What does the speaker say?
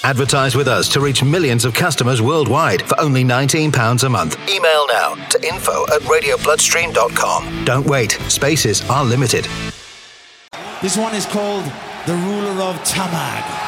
Advertise with us to reach millions of customers worldwide for only £19 a month. Email now to info@radiobloodstream.com. Don't wait. Spaces are limited. This one is called The Ruler of Tamag.